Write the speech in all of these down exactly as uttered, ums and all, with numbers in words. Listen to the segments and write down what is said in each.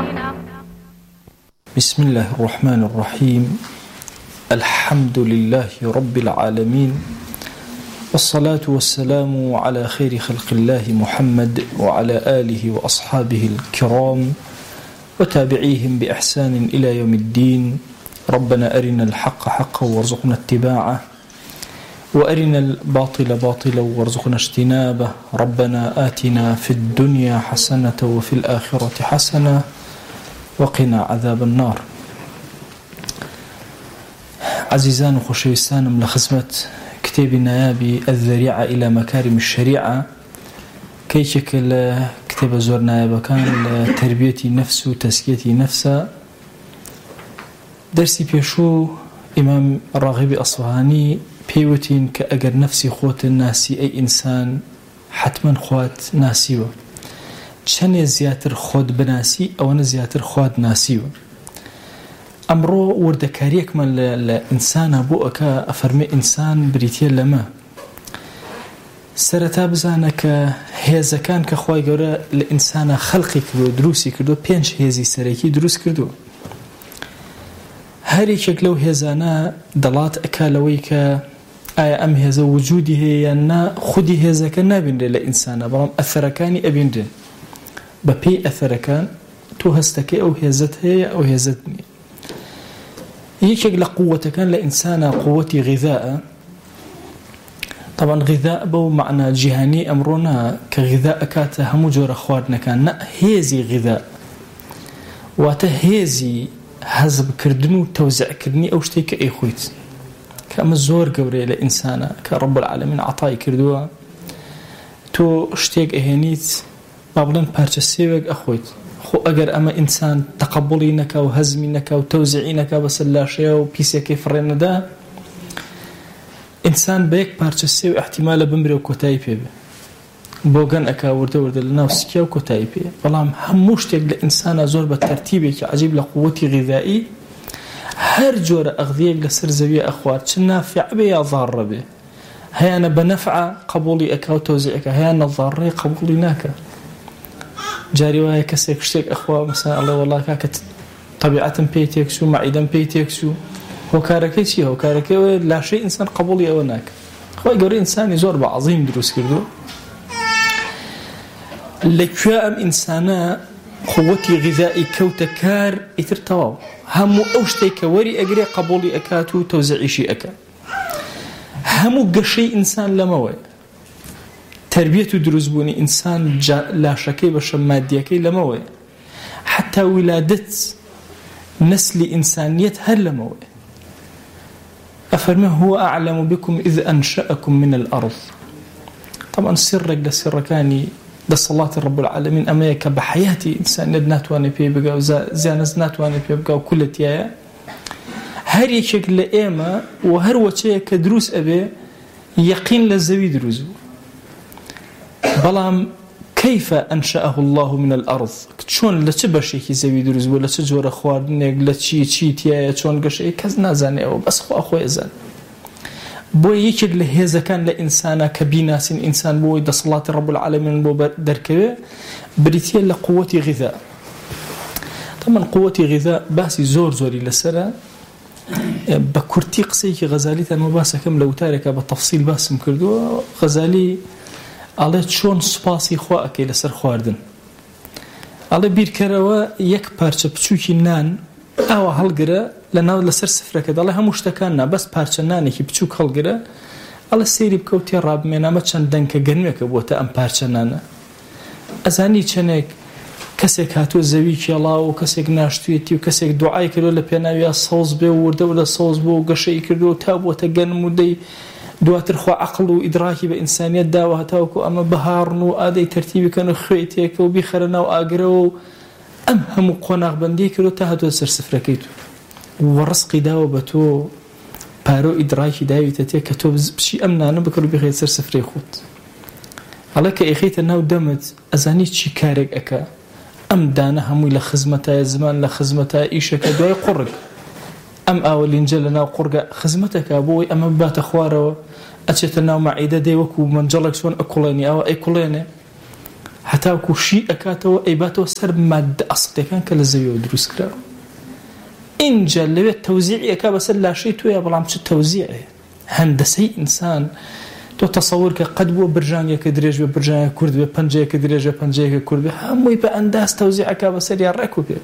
بسم الله الرحمن الرحيم الحمد لله رب العالمين والصلاة والسلام على خير خلق الله محمد وعلى آله وأصحابه الكرام وتابعيهم بإحسان إلى يوم الدين. ربنا أرنا الحق حقا وارزقنا اتباعه وأرنا الباطل باطلا وارزقنا اجتنابه. ربنا آتنا في الدنيا حسنة وفي الآخرة حسنة وقنا عذاب النار. عزيزان وخشويستانم لخدمة كتاب نيابي الذريعة إلى مكارم الشريعة كي شكل كتاب زور نيابة كان تربية نفس وتزكية نفس. درسي بيشو إمام الراغب أصفهاني بيوتين كأجر نفسي خوت الناسي أي إنسان حتما خوات ناسيوه چەندێ زیاتر خۆت بناسی ئەوەنە زیاتر خوات ناسیوە. ئەمڕۆ وردەکاریەکمان لە ئینسانە بۆ ئەکا ئەفەرمێ ئینسان بریتیە لەمە سەرەتا بزانە کە هێزەکان کە خوای گەورە لە ئینسانە خەڵقی کردو دروستی کردو پێنج هێزی سەرەکی دروست کردو. هەرێکێک لەو هێزانە دەڵات ئەکا لەوەی کە ئایا ئەم هێزە وجودی هەیە یان نا خودی هێزەکە نابیندرێت لە ئینسانە بەڵام ئەثەرەکانی ئەبیندرێن بەپێی ئەثەرەکان تۆ هەستەکەی ئەو هێزت هەیە ئەو هێزت نییە. یەکێک لە قووەتەکان لە ئینسانە قووەتی غیذاءە. طبعا غیذاء بەو معنە جیهانی ئەمڕۆ نا کە غیذاء ئەکاتە هەموو جۆرە خواردنەکان، نە هێزی غیذاء واتە هێزی هەزمکردن و تەوزیعکردنی ئەو شتێک کە ئەیخۆیت کە ئەمە زۆر گەورەیە لە ئینسانە کە ڕەب العالەمین عەتای کردووە. تۆ شتێک ئەهێنیت با بڵێن پارچە سێوێک ئەخۆیت، خۆ ئەگەر ئەمە ئینسان تەقەبوڵی نەکا و هەزمی نەکا و تەوزیعی نەکا بەسەر لاشەیە و پیسێکی فڕێنەدا ئینسان بە یەک پارچە سێو احتیمالە بمرێ و کۆتایی پێ بێ بۆ گەن ئەکا وردە وردە لە ناو سکیا و کۆتایی پێ. بەڵام هەموو شتێک لە ئینسانە زۆر بە تەرتیبێکی عەجیب لە قووەتی غیذایی هەر جۆرە ئەغذیەک لەسەر زەویە ئەخوات چ نافع بێ یا ضارە بێ، هەیانە بە نەفعە قبوڵی ئەکا و تەوزیعەکە، هەیانە ضارەی قبوڵی ناکە. جاری وایە کەسێک شتێک ئەخوا مەسەڵەن ئەڵێ وەڵا کاکە طەبیعەتم پێی تێکچوو مەعیدەم پێی تێکچوو، هۆکارەکەی چییە؟ هۆکارەکەی ئەوەیە لاشەی ئینسان قبوڵی ئەوە ناکە. خوای گەورە ئینسانی زۆر بە عەزیم دروست کردووە. لەکوێ ئەم ئینسانە قووەتی غیذایی کەوتە کار ئیتر تەواو هەموو ئەو شتێک کە وەری ئەگرێ قبوڵی ئەکات و تەوزیعیشی ئەکا. هەموو گەشەی ئینسان لەمەوەیە، تربیت و دروستبوونی ئینسان لاشەکەی بەشە مادیەکەی لەمەوەیە، حتا ولادت نسلی ئینسانیەت هەر لەمەوەیە. ئەفەرمێ هو ئەعلەم بكم إذ أنشأكم من الأرض. طبعا سرێک لە سرەکانی دەسەڵاتی رب العالمین ئەمەیە کە بە حەیاتی ئینسانیەت ناتوانێت پێی بگا و زیانەت ناتوانێت پێ بگا و کولەتیایە. هەر یەکێک لە ئێمە و هەر وەچەیە کە دروست ئەبێ یەقین لە زەوی دروست بوو. بەڵام كيف أنشأه الله من الأرض، چۆن لە چه بەشێکی زەوی دروست بوو، لە چه جۆرە خواردنێک لە چی چی تایە، چۆن گەشەیە کەس نازانێ، ئەوە بەس خوا خۆی ئەزانێ. بۆیە یەکێک لە هێزەکان لە ئینسانە کە بیناسین ئینسان بۆی دەسەڵاتی رب العالمین بۆ دەرکەوێ بریتیە لە قووەتی غیذا. طبعا قووەتی غیذا باسی زۆر زۆری لەسەرە. بە کورتی قسەیەکی غەزالی تەنمە باسەکەم لە وتارێکە بە تەفسیل باسم کردووە. غەزالی ئەڵێ چۆن سوپاسی خوا ئەکەی لەسەر خواردن. ئەڵێ بیرکەرەوە یەک پارچە بچووکی نان ئاوە هەڵگرە لە ناو لەسەر سفرەکە، دەڵێ هەموو شتەکان نا بەس پارچە نانێکی بچووک هەڵگرە، ئەڵێ سەیری بکە و تێ ڕابمێنامە چەند دەنکە گەنمێکە بۆتە ئەم پارچە نانە. ئەزانی چەندێک کەسێک هاتووە زەوی کێڵاو و کەسێک ناشتوێتی و کەسێک دوعای کردو لە پێناویە سەوز بێ و وردە لە سەوز بۆ و گەشەی کردو و تا بۆتە گەنم و دەی دواتر خوا عقل و ئیدراکی بە ئینسانیەت داوە هەتاوەکو ئەمە بەهاڕن و ئادەی تەرتیبکەن و خوێی تێکە و بیخەرە ناو ئاگرەوە و ئەم هەموو قۆناغبەندی کردو تا هاتووە سەر سفرەکەی تو و ڕزقی داوە بە تۆ پارۆ ئیدراکی داویتە تێ کە تۆ بچی ئەم نانە بکڕ و بخێت سەر سفرەی خۆت. هەڵە کە ئەیخەیتە ناو دەمت ئەزانی چی کارێک ئەکا. ئەم دانە هەمووی لە خزمەتایە، زمان لە خزمەتایە، ئیشەکە دوای قوڕک ئەم ئاوە لینجە لە ناو قوڕگە خزمەتەکە بۆی ئەمە باتە خوارەوە ئەچێتە ناو مەعیدە دەی وەکو مەنجەڵێک چۆن ئەکوڵێنی ئەوە ئەیکوڵێنێ. هەتاوکو شی ئەکاتەوە ئەیباتەوە سەر مادە ئەسڵیەکان کە لە زەویەوە دروست کراوە. اینجا لەوێت تەوزیعی ئەکا بەسەر لاشەی تۆیە، بەڵام چ تەوزیعێ هەندەسەی ئینسان. تۆ تەسەوور کە قەت بووە برژانگێکە درێژ بێ، برژانگێک کورد بێ، پەنجەیەکە درێژە، پەنجەیەکە کورد بێ، هەمووی بە ئەنداز تەوزیع ئەکا بەسەر یا ڕێک و پێ.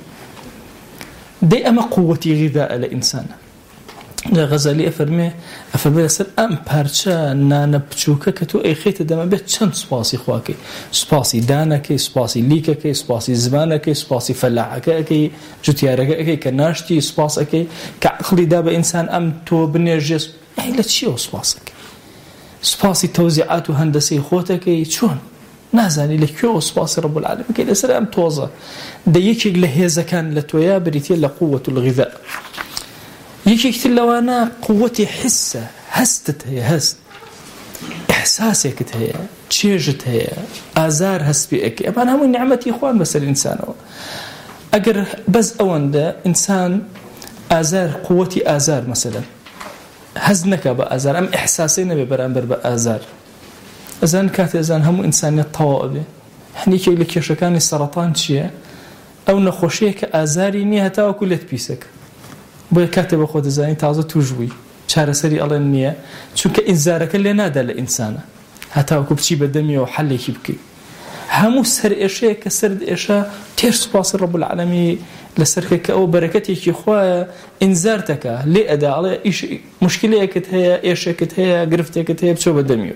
دەی ئەمە قووەتی غیذاءە لە ئینسانە. جا غەزالی ئەفەرمێ ئەفەرمێ لەسەر ئەم پارچە نانە بچووکە کە تۆ ئەیخێتە دەمە بێت چەند سوپاسی خواکەی، سوپاسی دانەکەی، سوپاسی لیکەکەی، سوپاسی زمانەکەی، سوپاسی فەلاحەکەی، جوتیارەکەی کە ناشتی، سوپاسەکەی کە عەقڵی دا بە ئینسان ئەم تۆ بنێژێ. ئەی لە چیەوە سوپاسەکەی؟ سوپاسی تەوزیعات و هەندەسەی خۆتەکەی چۆن؟ نازانی لەکوێوە سوپاسی رب العالمینەکەی لەسەر ئەم تۆزە. دە یەکێک لە هێزەکان لە تۆیە بریتە لە قووەت الغیذاء. یەکێکتر لەوانە قووەتی حسە، هەستت هەیە، هەست ئیحساسێکت هەیە، چێژت هەیە، ئازار هەست پێ ئەکەی. ئەمان هەمووی نیعمەتی خوان بەسەر ئینسانەوە. ئەگەر بەس ئەوەندە ئینسان ئازار، قووەتی ئازار مەسەلەن هەست نەکا بە ئازار، ئەم ئیحساسەی نەبێ بەرامبەر بە ئازار. ئەزان کاتێ ئەزان هەموو ئینسانیەت تەواو ئەبێ. هەندێکێک لە کێشەکانی سەرەتان چییە؟ ئەو نەخۆشیە کە ئازاری نییە هەتاوەکو لێت پیسەکە. بۆیە کاتێ بە خۆت دەزانی تازە توش بووی، چارەسەری ئەڵێن نییە، چونکە ئینزارەکە لێ نادا لە ئینسانە هەتاوەکو بچی بە دەمیەوە حەلێکی بکەی. هەموو سەر ئێشەیە کە سەر ئێشە تێر سوپاسی رب العالەمی لەسەرکە کە ئەو بەرەکەتێکی خوایە ئینزار تەکا لێ ئەدا، ئەڵێ ئیش مشکلەیەکت هەیە، ئێشێکت هەیە، گرفتێکت هەیە، بچۆ بە دەمیەوە.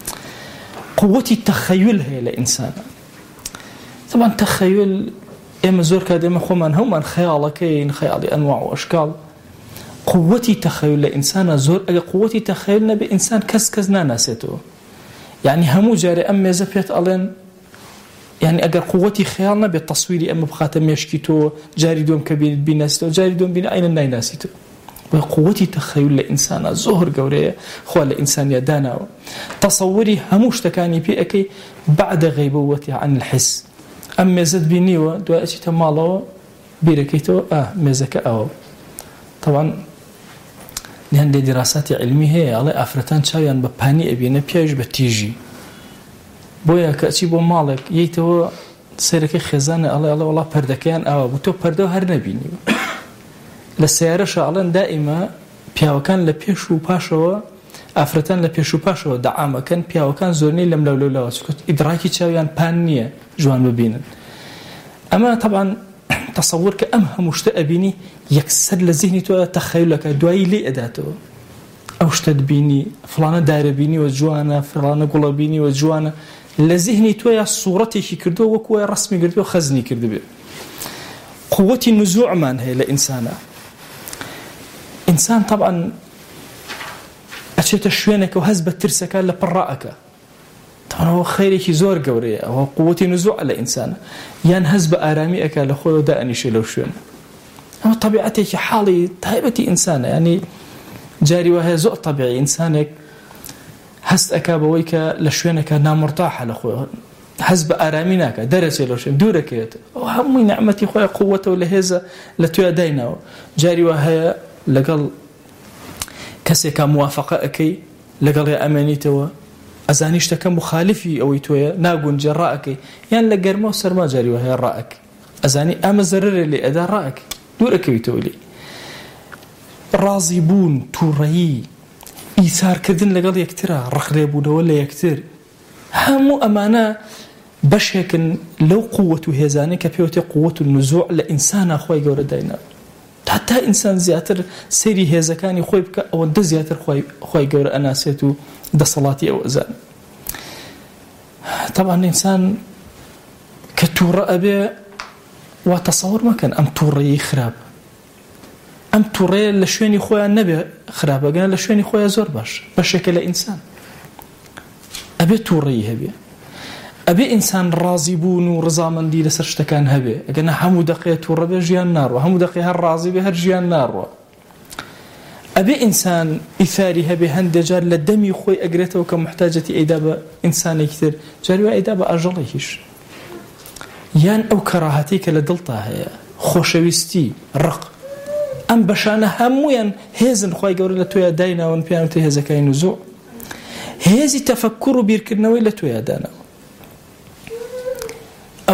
قووەتی تەخەیول هەیە لە ئینسانە. طبعا تەخەیول ئێمە زۆر کات ئێمە خۆمان هەومان خەیاڵەکەین، خەیاڵی ئەنواع و ئەشکاڵ. قووەتی تەخەیول لە ئینسانە زۆر. ئەگە قووەتی تەخەیول نەبێ ئینسان کەس کەس ناناسێتەوە. یعنی هەموو جارێ ئەم مێزە پێت ئەڵێن، یعنی ئەگەر قووەتی خەیاڵ نەبێت تەسویری ئەمە بخاتە مێشکی تۆ، جاری دوم کە بینیت بیناسیتەوە، جاری دوم بینی ئاینە نایناسیتەوە. بۆ قووەتی تەخەیول لە ئینسانە زۆر گەورەیە، خوا لە ئینسانیە داناوە. تەسەووری هەموو شتەکانی پێ ئەەکەی بەعدە غەیبەوەتی عن الحس. ئەم مێزت بینیوە، دوای ئەچیتە ماڵەوە بیرەکەیتەوە ئا مێزەکە ئەوە. طبعا هەندێک دیراساتی علمی هەیە، ئەڵێ ئافرەتان چاویان بە پانی ئەبینە، پیاویش بە تیژی. بۆیە کە ئەچی بۆ ماڵێک یەیتەوە سەرەکەی خێزانە، ئەڵێ ئەڵێ وەڵا پەردەکەیان ئاوا بوو، تۆ پەردە هەر نەبینیوە. لە سەیارەشە ئەڵێن دائیمە پیاوەکان لە پێش و پاشەوە، ئافرەتان لە پێش و پاشەوە دەعامەکەن، پیاوەکان زۆرنەی لەم لەو لەولاوە، چونکە ئیدراکی چاویان پان نییە جوان ببینن. ئەمە طبعا تەسەوور کە ئەم هەموو شتە ئەبینی یەکسەر لە زیهنی تۆ تەخەیولەکە دوایی لێ ئەداتەوە. ئەو شتت بینی، فڵانە دارە بینیوە جوانە، فڵانە گوڵە بینیوە جوانە، لە زیهنی تۆیە سوورەتێکی کردووە وەکوە ڕسمی کردووە، خەزنی کردبێ. قووەتی نزوعمان هەیە لە ئینسانە. ئینسان طبعا ئەچێتە شوێنێکە و هەز بە ترسەکە لە پڕائەکە. تەنەوە خەیرێکی زۆر گەورەیە، ئەوە قووەتی نزوع لە ئینسانە. یان هەز بە ئارامی ئەکا لە خۆیەوە دائەنیشێ لەو شوێنە. ئەمە طبیعەتێکی حاڵی تایبەتی ئینسانە. ینی جاری وهەیە زۆر طبیعی ئینسانێک هەست ئەکا بەوەی کە لە شوێنەکە نامڕتاحە لە خۆیەوە، هەز بە ئارامی ناکە، دەرەچێ لەو شوێن، دوورەکەوێتە. ئەو هەمووی نعمەتی خۆی قووەتەوە لە هێزە لە توێ داینەوە. جاری وهەیە لەگەڵ کەسێکە موافقە ئەەکەی، لەگەڵێ ئەمێنیتەوە، ئەزانی شتەکە مخالفی ئەوەی تۆیە، ناگونجێ ڕائەکەی، یان لە گەرمە و سەرما جاری وهەیە ڕائەکەی، ئەزانی ئەمە زەرەرێ لێ ئەدا ڕائەکەی، دوورەکەویتەوە لێ. ڕازی بوون، تووڕەیی، ئیثارکردن لەگەڵ یەکترە، ڕخرێبوونەوە لە یەکتر، هەموو ئەمانە بەشێکن لەو قووەت و هێزانەی کە پێوتێ قووەت و نزوع لە ئینسانە خۆی گەورە داینە. تا ئینسان زیاتر سەیری هێزەکانی خۆی بکە، ئەوەندە زیاتر خۆی گەورە ئەناسێت و دەسەڵاتی ئەو ئەزان. طبعا ئینسان کە تووڕە ئەبێ وا تەسەوور مەکەن ئەم تووڕەیی خراپ، ئەم تووڕەیە لە شوێنی خۆیان نەبێ خراپە، گەنە لە شوێنی خۆیان زۆر باش، بەشێکە لە ئینسان ئەبێ تووڕەیی هەبێ، ئەبێ ئینسان ڕازی بوون و ڕزامەندی لەسەر شتەکان هەبێ. ئەگەنە هەموو دەقەیە تووڕە بێ ژیان ناڕوە، هەموو دەقەیە هەر ڕازی بێ هەر ژیان ناڕوە. ئەبێ ئینسان ئیثاری هەبێ، هەندێک جار لە دەمی خۆی ئەگرێتەوە کە محتاجەتی ئەیدا بە ئینسانێکی تر، جاری وا ئەیدا بە ئاژەڵێکیش. یان ئەو کەراهەتی کە لە دڵتا هەیە، خۆشەویستی، ڕق، ئەم بەشانە هەموویان هێزن خۆی گەورە لە تۆیە دایناون، پێیان وتە هێزەکەی نزوع. هێزی تەفەکر و بیرکردنەوەی لە تۆیە داناوە.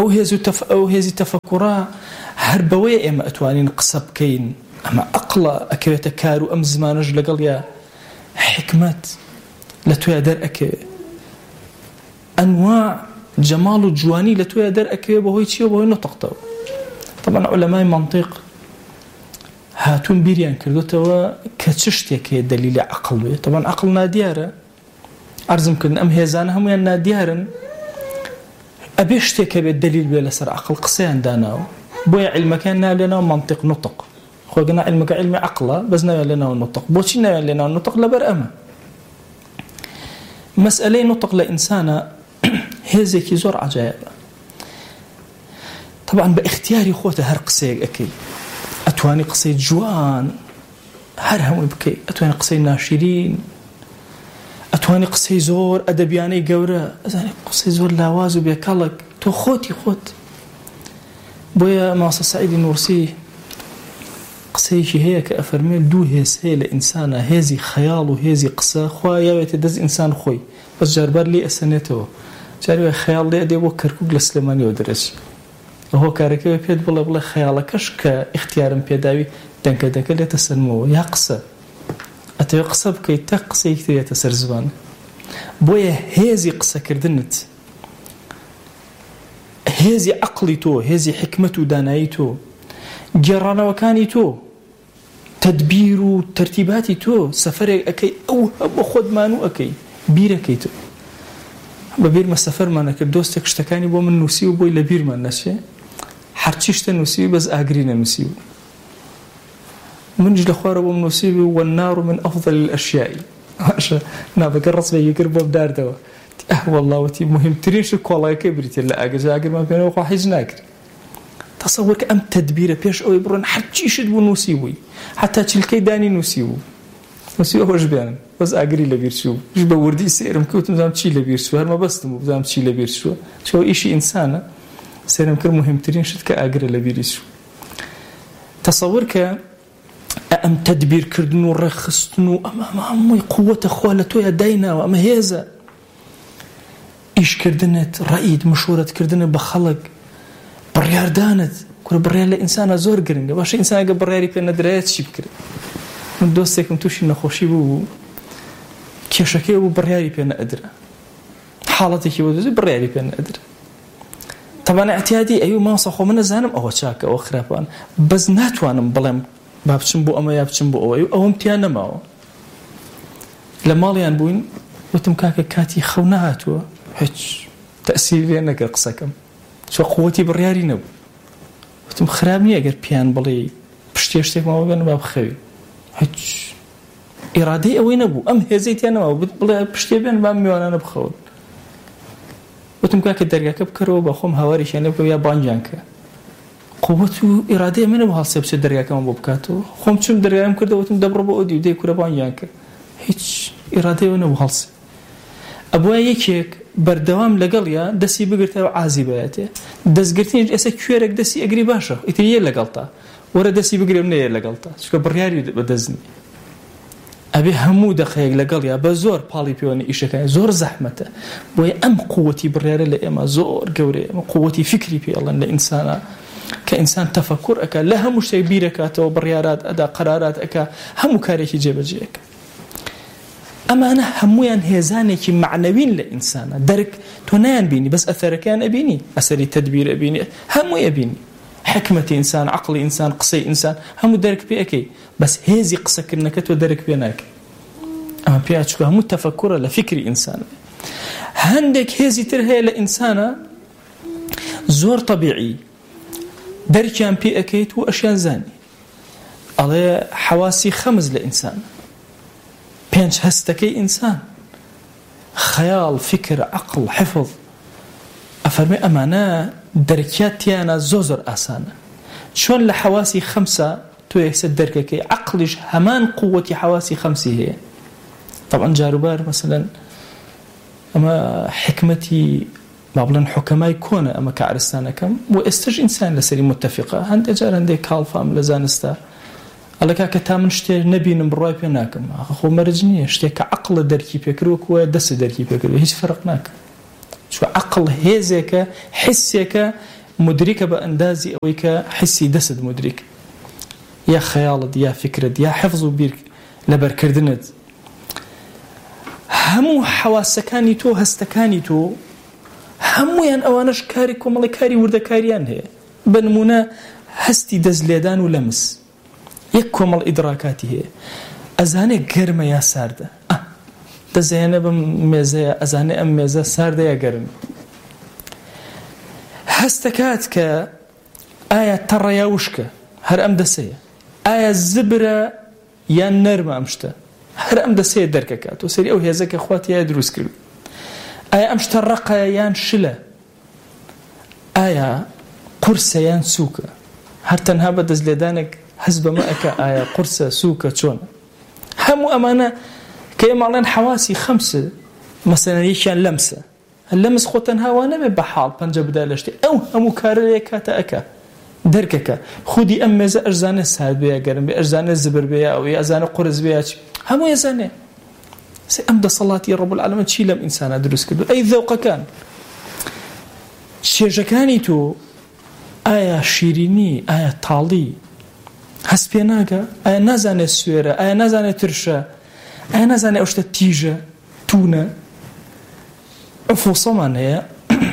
هێز و تەف ئەو هێزی تەفەکوڕە هەر بەوەیە ئێمە ئەتوانین قسە بکەین ئەمە عەقڵە ئەکەوێتە کار و ئەم زمانەش لەگەڵ یا حکمت لە تۆیە دەرئەکەوێ ئەنواع جەماڵ و جوانی لە تۆیە دەرئەکەوێ بەهۆی چییە بەهۆی نوتقتەوە طبعا عولەمای منطق هاتوون بیریان کردوتەوە کە چ شتێکەیە دەلیلی عەقڵ بێ طبعا عەقڵ نادیارە عەرزم کردن ئەم هێزانە هەمویان نادیارن ئەبێ شتێکە بێت دەلیل بێ لەسەر عەقڵ قسەیان داناوە بۆیە عیلمەکان ناوێ لێناوە منطق نوتق خۆگەنا عیلمەکە عیلمی عەقڵە بەس ناوێ لێناوە نوتق بۆچی ناوێ لێناوە نوتق لەبەر ئەمە مەسئلەی نوتق لە ئینسانە هێزێکی زۆر عەجایبە طبعا بە اختیاری خۆتە هەر قسەیەک ئەکەی ئەتوانی قسەی جوان هەر هەمووی بکەی ئەتوانی قسەی ناشرین ئەتوانی قسەی زۆر ئەدەبیانەی گەورە ئەزانێ قسەی زۆر لاواز و بێکەڵک تۆ خۆتی خۆت بۆیە ماسە سەعیدی نورسی قسەیەکی هەیە کە ئەفەرمێ دوو هێز هەیە لە ئینسانە هێزی خەیاڵ و هێزی قسە خوا یاوێتە دەست ئینسان خۆی بەس جاربار لێ ئەسەنێتەوە جارێ خەیاڵ لێ ئەدێ بۆ کەرکووک لە سلێمانیەوە دەرەچی ئەوە کارەکەوە پێت بڵێ بڵێ خەیاڵەکەش کە اختیارم پێداوی دەنگە دەکە لێتە سەرمەوە یا قسە ئەتەوێ قسە بکەیت تا قسەیەک ترێتە سەر زبان بۆیە هێزی قسەکردنت هێزی عەقڵی تۆ هێزی حکمت و دانایی تۆ گێڕانەوەکانی تۆ تەدبیر و تەرتیباتی تۆ سەفەرێک ئەەکەی ئەو بۆ خۆتمان و ئەەکەی بیرەکەی تۆ بە بیرمە سەفەرمانە کرد دۆستێک شتەکانی بۆ من نووسی و بۆی لە بیرمان نەچێ هەرچی شتە نووسی بەس ئاگری نەنووسی بوو منش لە خوارە بۆم نووسی بوو والنار من أفضل الأشياء باشە نابەکە ڕستبێکی کرد بۆ بداردەوە ئەه وەڵڵاوەتی مهمترین شت کۆڵایەکەی بریتێ لە ئاگر ئاگرمان پێنەوە خوا حیج ناکرد تەسەوەر کە ئەم تەدبیرە پێش ئەوەی بڕۆن هەرچی شت بوو نووسی بووی حتا چلکەی دانی نووسی بوو نووسی ئەوەش بیانن بەس ئاگری لەبیر چوو ش بە وردی سێرم کەوتم زانم چی لەبیر چوو هەرمە بەستم بوو بزانم چی لەبیر چووە چۆ ئیشی ئینسانە سێرم کرد مهمترین شت کە ئاگرە لەبیری چوو تەسەوەر کە ئەم تەدبیرکردن و ڕێخستن و ئەمە هەمووی قووەتە خوا لە تۆیە دایناوە ئەمە هێزە ئیشکردنت ڕەئیت مشورەتکردنت بە خەڵک بڕیاردانت کورە بڕیار لە ئینسانە زۆر گرنگە باشە ئینسانەگە بڕیاری پێ نەدرایەت چی بکرێت من دۆستێکم تووشی نەخۆشی بوو کێشەکەی بوو بڕیاری پێ نەئەدرا حاڵەتێکی بۆ دۆزی بڕیاری پێ نەئەدرا طبعا اعتیادی ئەیوو مامۆستا خۆ من نەزانم ئەوە چاکە ئەوە خراپان بەس ناتوانم بڵێم با بچم بۆ ئەمە یا بچم بۆ ئەوە ئەوەم تیان نەماوە لە ماڵیان بووین وتم کاکە کاتی خەو نەهاتووە هیچ تەئسیر لێ نەکرد قسەکەم چۆ قووەتی بڕیاری نەبوو وتم خراب نییە ئەگەر پیان بڵێ پشتێ شتێکماوە بێنە با بخەوی هیچ ئیرادەی ئەوەی نەبوو ئەم هێزەی تیان نەماوە بڵێ پشتێ بێن با میوانانە بخەون وتم کاکە دەرگاکە بکەرەوە بە خۆم هاواریشیان لێ بکەوە یا بانگیان کە قووەت و ئیرادەی منە بۆ هەڵسێ بچێت دەرگاکەمان بۆ بکاتەوە خۆم چوم دەرگایم کردەوەتم دەبڕە بۆ ئەودی و دەی کورە بانگیان کرد هیچ ئیرادەی نەبوو هەڵسێ ئەبووە یەکێک بەردەوام لەگەڵیا دەستی بگرتەوە عازی بەیاتێ دەستگرتنی ئێستا کوێرێک دەستی ئەگری باشە ئیتر یە لەگەڵتا وەرە دەستی بگرێم نەیە لەگەڵتا چکە بڕیاری بەدەستنی ئەبێ هەموو دەقەیەک لەگەڵیا بە زۆر پاڵی پێوەنی ئیشەکانی زۆر زەحمەتە بۆیە ئەم قووەتی بڕیارە لە ئێمە زۆر گەورەیە ئەمە قووەتی فکری پێڵەن لە ئینسانە کە ئینسان تەفەکوڕ ئەکا لە هەموو شتێک بیرەکاتەوە بڕیارات ئەدا قەرارات ئەکا هەموو کارێکی جێبەجێەکە ئەمانە هەمویان هێزانێکی معنەوین لە ئینسانە دەرک تۆ نایان بینی بەس ئەثەرەکان ئەبینی ئەسەری تەدبیر ئەبینی هەمووی ئەبینی حکمەتی ئینسان عەقڵی ئینسان قسەی ئینسان هەموو دەرک پێ ئەەکەی بەس هێزی قسەکردنەکە تۆ دەرک پێ ناکەی ئەمە پێ چکە هەموو تەفەکوڕە لە فکری ئینسانە هەندێک هێزی تر هەیە لە ئینسانە زۆر طەبیعی دەرکیان پێ ئەەکەیت و ئەشیان زانی ئەڵێ حەواسی خەمس لە ئینسان پێنج هەستەکەی ئینسان خەیاڵ فکر عەقڵ حفظ ئەفەرمێ ئەمانە دەرکیاتیانە زۆر زۆر ئاسانە چۆن لە حەواسی خەمسە تۆ یەکسە دەرکەکەی عەقڵیش هەمان قووەتی حەواسی خەمسی هەیە طبعا جاروبار مثلا ئەمە حکمەتی ما بڵێن حکەمای کۆنە ئەمە کە عەرستانەکەم و ئێستش ئینسان لەسەری متتەفقە هەندێک جار هەندێک کاڵفام لە زانستە ئەڵەکا کە تا من شتێ نەبینم بڕای پێ ناکەم خۆ مەرج نییە شتێک کە عەقڵە دەرکی پێکردوە دەست دەرکی پێکردو هیچ فەرق ناکە چونکە عەقڵ هێزێکە حسێکە مدركة بأندازي أويك حسي دسد مدرك يا خيالد يا فكرد يا حفظ بيرك لبركردنت همو حواسكاني تو هستكاني تو همو يان أوانش كاري كومالي كاري وردكاريان هي بنمونا هستي دزليدان ولمس يكوم الإدراكات هي أزاني قرمة يا ساردة أه دزينا بميزة أزاني أم ميزة ساردة يا قرمة هستكاتك آية ترى يا وشكة هر أم دسية آية زبرة يا نرمة أمشتا هر أم دسية درككات وسري أو هيزك أخواتي يا دروس كلو آية أمشتا رقا يان شلة آية قرصة يان سوكة هر تنها بدز لدانك حسب ما أكا آية قرصة سوكة شون همو أمانة كيما علين حواسي خمسة مثلا يشان لمسة اللمس خوتنها وانا بحال بنجا بدالشتي أو همو كارليكا تأكا دركك خودي أمزة أجزانة سهد بيا قرم بي أجزانة زبر بيا أو أجزانة قرز بيا همو يزانة سأمد صلاتي رب العالمين شي لم إنسان أدرس كدو أي ذوق كان شيجكاني تو آية شيريني آية طالي هسبيناكا آية نازانة سويرة آية نازانة ترشا آية نازانة أشتا تيجة تونة أفوصة من هي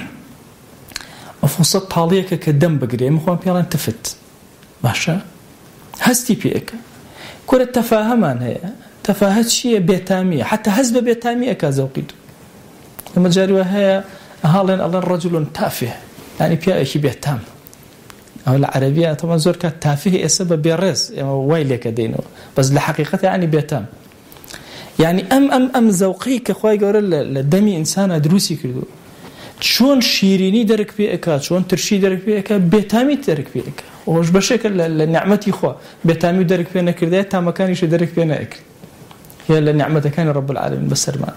أفوصة طالية كدم بقري مخوان بيالان تفت باشا هستي بيك كورة تفاهمان هي تفاهت شيء بيتامية حتى هزب بيتامية كازوقيدو لما جاروا هي هالين الله رجل تافه يعني بيا شيء بيتام أو العربية طبعا زور كانت تافه السبب بيرز يعني ويلك دينه بس الحقيقة يعني بيتام يعني أم أم أم ذوقيك أخوي قال الدمي إنسان دروسي كده شون شيريني درك بيك شون ترشي درك بيك بيتامي درك بيك وش بشكل النعمة إخوة بيتامي درك بينا كده تا مكان يش درك بينا أكل هي النعمة كان رب العالمين بس رمان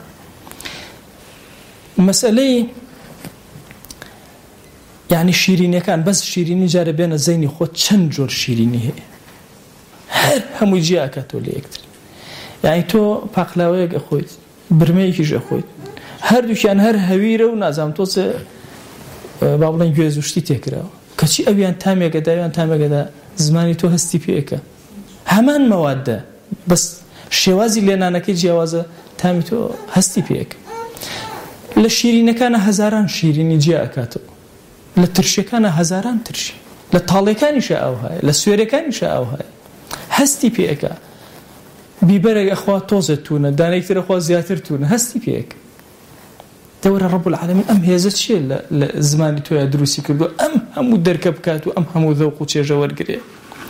مسألة يعني شيريني كان بس شيريني جار بين زيني خود شنجور شيريني هي هر هم يجي أكتولي أكتر يعني تو باقلاويك أخوي برميكيش أخوي هر دوشان هر هويره ونازم توس بابلان جوزوشتي تكرا كشي أبيان تامي كذا أبيان تامي كذا زماني تو هستي بيك همان مواد بس شوازي لنا نكيد جوازه تامي تو هستي بيك للشيرين كان هزاران شيرين جاء كاتو للترشي كان هزاران ترشي للطالي كان شاءوها للسوري كان شاءوها هستي بيك بيبرق أخوات توزتونا دانيكتر أخوات زياترتونا هستي بيك دور رب العالمين أم هيزت شيء لزمان تويا دروسي كردو أم همو دركب كاتو أم همو ذوقو تشي جوار قري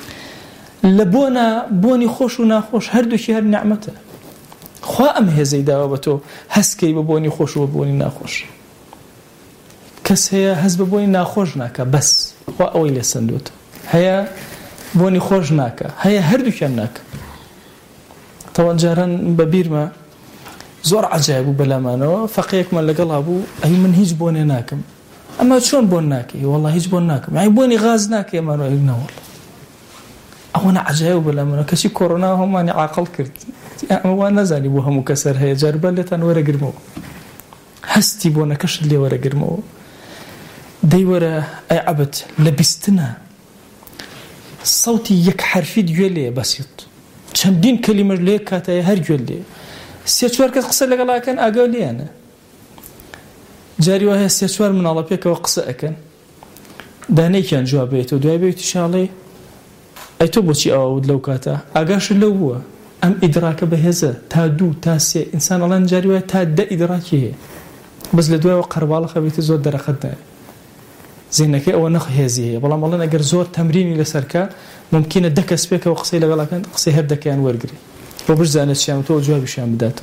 لبونا بوني خوش وناخوش هردو شي هر نعمته خوا أم هيزي داوبتو هسكي ببوني خوش وبوني ناخوش كس هي هز ببوني ناخوش ناكا بس خوا أويلي سندوت هي بوني خوش ناكا هي هردو شي ناكا طبعا جاران ببيرما زور عجائب بلامانو فقيك من لقلها أبو أي من هيج بوني ناكم أما شون بون ناكي والله هيج بون ناكم يعني بوني غاز ناكي يا مانو إبنا والله أونا عجائب بلامانو كشي كورونا هم أني عاقل كرت يعني وانا زاني بوها مكسر هي جاربة لتان ورا قرمو هستي بونا كشد لي ورا قرمو دي ورا أي عبد لبستنا صوتي يك حرفي ديولي بسيط چندين كلمة ليك كاتاي هر جولي سيتشوار كقصة لقلا كان أقولي أنا جاري وهي سيتشوار من الله بيك وقصة أكن داني كان جوابيته دوابيته شالي أي تبوشي أود لو كاتا أقاش لو هو أم إدراك بهذا تادو تاسي إنسان الله جاري وهي تاد إدراكه بس لدواء وقربالة خبيت زود درخدنا زينك أو نخ هذه والله والله نقدر زور تمريني لسركا ممكن الدكس بيك وقصي لقلا كان قصي هر دكان ورقري وبرز زانت شام تو جواب شام بداتو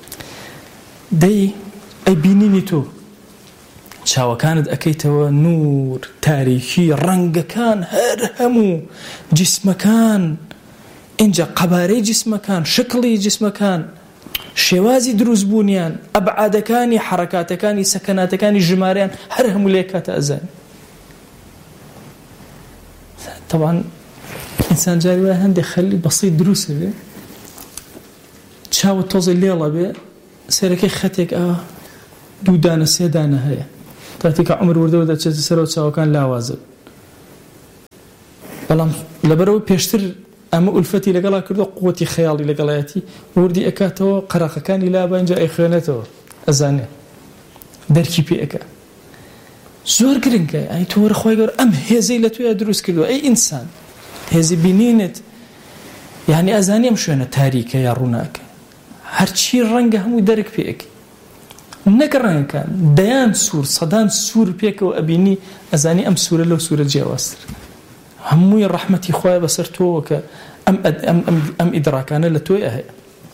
دي أي بينيني تو شاو كانت أكيتوا نور تاريخي رنگ كان هرهمو جسم كان إنجا قباري جسم كان شكلي جسم كان شوازي دروز بونيان أبعاد كاني حركات كاني سكنات كاني جماريان هرهمو ليكات أزان طبعا إنسان جاري واحد يخلي بسيط دروس له شاو توزي الليلة بي سيركي خاتيك آه دودانة سيدانة هيا تاتيك عمر وردو دەچێت سەرەوە چاوەکان لاوازن بەڵام لەبەرەوە پێشتر ئەمە ئولفەتی لەگەڵا کردو قووەتی خەیاڵی لەگەڵایەتی وردی ئەکاتەوە قەراقەکانی لابە ئەنجا ئەیخوێنێتەوە ئەزانێ دەرکی پێ ئەکا زۆر گرنگە ئەی تۆ وەرە خۆی گەورە ئەم هێزەی لە توێ دروست کردووە ئەی ئینسان هێزی بینینت یعنی ئەزانی ئەم شوێنە تاریکە یا ڕووناکە هەرچی ڕەنگە هەمووی دەرک پێ ئەکەی نەک ڕەنگەکان دەیان سوور سەدان سوور پێکەوە ئەبینی ئەزانی ئەم سوورە لەو سوورە جیاوازتر هەمووی ڕەحمەتی خۆی بەسەر تۆوە کە ئەم ئەم ئیدراکانە لە تۆی هەیە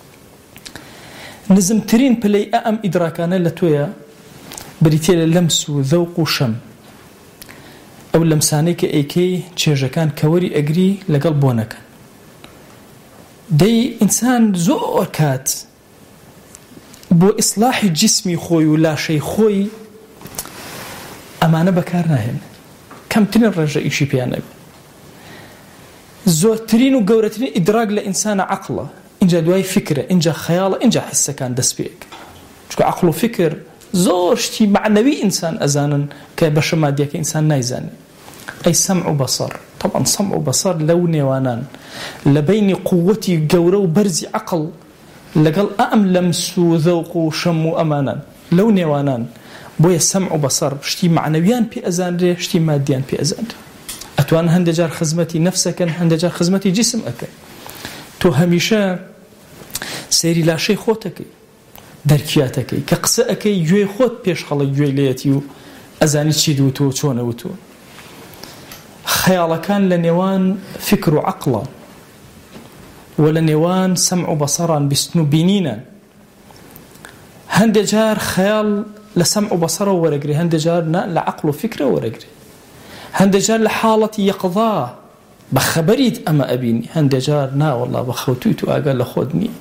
نزمترین پلەی ئەم ئیدراکانە لە تۆیە بریتێ لە لەمس و ذەوق و شەم ئەو لەمسانەی کە ئەیکەی چێژەکان کەوەری ئەگری لەگەڵ بۆنەکە دەی ئینسان زۆر کات بۆ ئیسلاحی جسمی خۆی و لاشەی خۆی ئەمانە بەکار ناهێن کەمترین ڕێژە ئیشی پێیان نەبێ زۆرترین و گەورەترین ئیدراک لە ئینسانە عەقڵە اینجا دوای فکرە اینجا خەیاڵە اینجا حسەکان دەست پێ ئەکەن چونکە عەقڵ و فکر زۆر شتی معنەوی ئینسان ئەزانن کە بەشە مادیەکە ئینسان نایزانێ ئەی سەمع و بەسەر طبعا سەمع و بەسەر لەو نێوانان لە بەینی قووەتی گەورە و بەرزی عەقڵ لەگەڵ ئەم لەمس و ذەوق و شەم و ئەمانان لەو نێوانان بۆیە سەمع و بەسەر شتی معنەویان پێ ئەزانرێ شتی مادیان پێ ئەزانرێ ئەتوان هەندێک جار خزمەتی نەفسەکەن هەندێک جار خزمەتی جسم ئەکەن تۆ هەمیشە سەیری لاشەی خۆتەکەی دەرکیاتەکەی کە قسە ئەەکەی گوێی خۆت پێش خەڵک گوێی لێتی و ئەزانی چی دوتۆ چۆنەوتوە خەیاڵەکان لە نێوان فکر و عەقڵە و لە نێوان سەمع و بەسەران بیستن و بینینە هەندێک جار خەیاڵ لە سەمع و بەسەرەوە وەرەگری هەندێک جار لە عەقڵ و فکرە وەرەگری هەندێک جار لە حاڵەتی یەقظا بە خەبەریت ئەمە ئەبینی هەندێک جار نا وەڵڵا بە خەوتویت و ئاگا لە خۆت نییە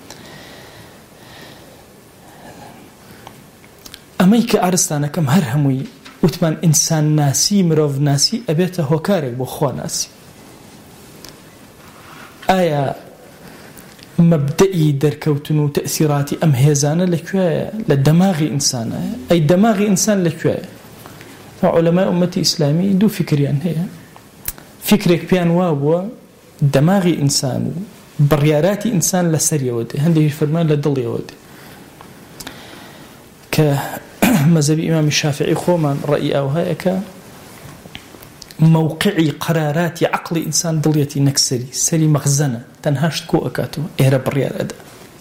ئەمەی کە ئارستانەکەم هەر هەمووی وتمان ئینسان ناسی مرۆڤ ناسی ئەبێتە هۆکارێک بۆ خوا ناسی ئایا مەبدەئی دەرکەوتن و تەئسیراتی ئەم هێزانە لەکوێیە لە دەماغی ئینسانە ئەی دەماغی ئینسان لەکوێیە عولەمای ئومەتی ئیسلامی دوو فکریان هەیە فکرێک پێیان وا بووە دەماغی ئینسان و بڕیاراتی ئینسان لە سەریەوە دێ هەندێک فەرمان لە دڵیەوە دێ کە مەذهبی ئیمامی شافعی خۆمان ڕەئی ئەو هەیە کە موقعی قراراتی عقلی ئینسان دڵیەتی نەک سەری سەری مەخزەنە تەنهاشت کۆ ئەکاتەوە ئێرە بڕیار ئەدا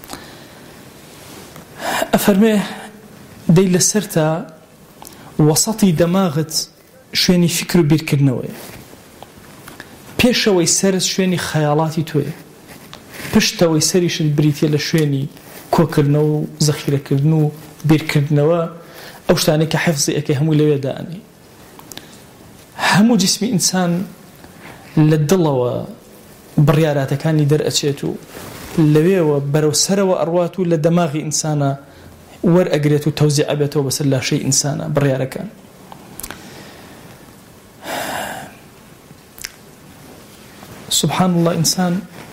ئەفەرمێ دەی لەسەر تا وەسەتی دەماغت شوێنی فکر و بیرکردنەوەیە پێشەوەی سەرت شوێنی خەیاڵاتی تۆیە پشتەوەی سەریشت بریتە لە شوێنی کۆکردنەوە و زەخیرەکردن و بیرکردنەوە ئەو شتانەی کە حیفزی ئەکەی هەمووی لەوێ دائەنێ هەموو جسمی ئینسان لە دڵەوە بڕیاراتەکانی دەرئەچێت و لەوێوە بەرەو سەرەوە ئەڕوات و لە دەماغی ئینسانە وەرئەگرێت و تەوزیع ئەبێتەوە بەسەر لاشەی ئینسانە بڕیارەکان سبحان الله ئینسان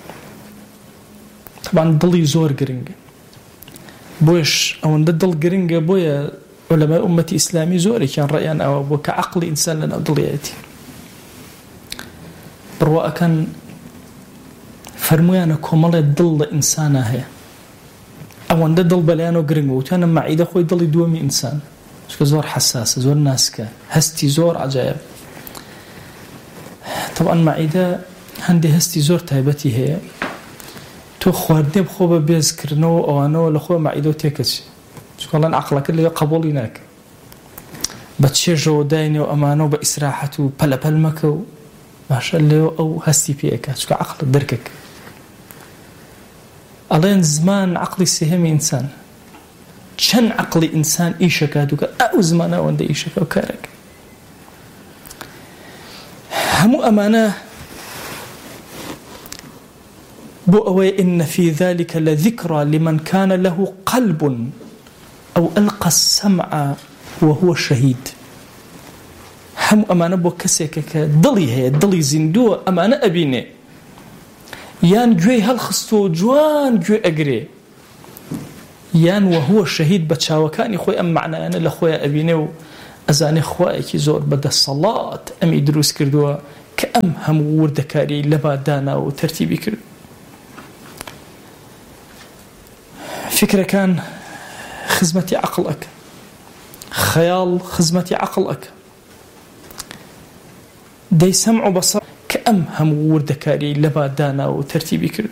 طبعا دڵی زۆر گرنگە بۆیش ئەوەندە دڵ گرنگە بۆیە علەمای ئومەتی ئیسلامی زۆرێکیان ڕەیان ئەوە بۆ کە عەقڵی ئینسان لەناو دڵیەتی بڕواکەن فەرمویانە کۆمەڵێ دڵ لە ئینسانە هەیە ئەوەندە دڵ بەلایەنەوە گرنگە وتیانە مەعیدە خۆی دڵی دووەمی ئینسان چکە زۆر حەساسە زۆر ناسکە هەستی زۆر عەجایب طبعا مەعیدە هەندێ هەستی زۆر تایبەتی هەیە تۆ خواردنێ بخۆ بە بێزکردنەوە ئەوانەوە لە خۆ مەعیدە تێکەچی چکەڵەن عەقڵەکە لەوێ قبوڵی ناکە بە چێژەوە داینەوە ئەمانەوە بە ئیسراحەت و پەلەپەل مەکە و باشە لێو ئەو هەستی پێەکە چکە عەقڵت دەرکەکە ئەڵێن زمان عەقڵی سێهەمی ئینسان چەند عەقڵی ئینسان ئیشەکات و کە ئەو زمانە ئەوەندە ئیشەکە و کارەکە هەموو ئەمانە بۆ ئەوەی إن في ذلك لذكرى لمن كان له قلب أو ألقى السمع وهو شهيد هم أمانة بو كسيك دلي هي دلي زندوة أمانة أبيني يان جوي هالخستو جوان جوي أقري يان وهو شهيد بتشاوكاني خوي أم معنا أنا لخويا أبيني ئەزانێ خوایەکی زۆر بەدەسەڵات ئەمی دروست کردووە کە ئەم هەموو وردەکاری لەبا داناوە و تەرتیبی کرد. فکرەکان خزمەتی عەقڵ ئەکەن، خەیاڵ خزمەتی عەقڵ ئەکەن، دەی سەمع و بەسەر کە ئەم هەموو وردەکاری لەبا داناوە و تەرتیبی کرد.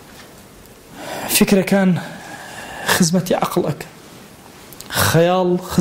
فکرەکان خزمەتی عەقڵ ئەکەن، خەیاڵ